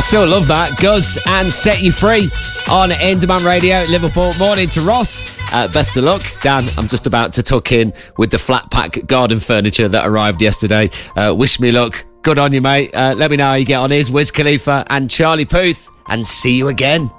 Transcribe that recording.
Still love that. Guz and Set You Free on In Demand Radio, Liverpool. Morning to Ross. Best of luck. Dan, I'm just about to tuck in with the flat pack garden furniture that arrived yesterday. Wish me luck. Good on you, mate. Let me know how you get on. Here's Wiz Khalifa and Charlie Puth, and see you again.